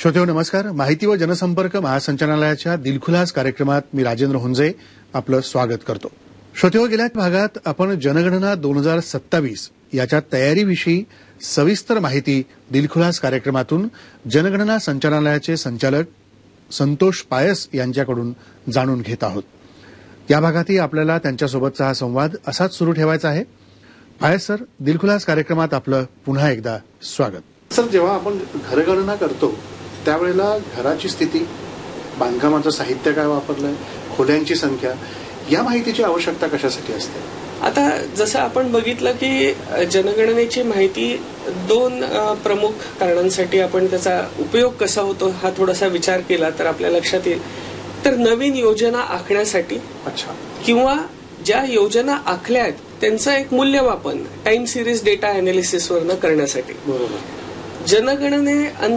श्रोतेहो नमस्कार. माहिती व जनसंपर्क महासंचालनालयाच्या दिलखुलास कार्यक्रमात मी राजेंद्र हुंजे आपलं स्वागत करतो. श्रोतेहो, गेल्या भागात आपण जनगणना 2027 याच्या तयारीविषयी सविस्तर माहिती दिलखुलास कार्यक्रमातून जनगणना संचालनालयाचे संचालक संतोष पायस यांच्याकडून जाणून घेत आहोत. या भागातही आपल्याला त्यांच्यासोबतचा हा संवाद असाच सुरू ठेवायचा आहे. पायस सर, दिलखुलास कार्यक्रमात आपलं पुन्हा एकदा स्वागत. सर, जेव्हा आपण घरगणना करतो त्यावेळेला घराची स्थिती, बांधकामाचं साहित्य काय वापरलंय, खोल्यांची संख्या, या माहितीची आवश्यकता कशासाठी असते? आता जसं आपण बघितलं की जनगणनेची माहिती दोन प्रमुख कारणांसाठी आपण त्याचा उपयोग कसा होतो हा थोडासा विचार केला तर आपल्या लक्षात येईल. तर नवीन योजना आखण्यासाठी, किंवा ज्या योजना आखल्या आहेत त्यांचं एक मूल्यमापन टाइम सिरीज डेटा अनालिसिस वरनं करण्यासाठी. बरोबर. जनगणने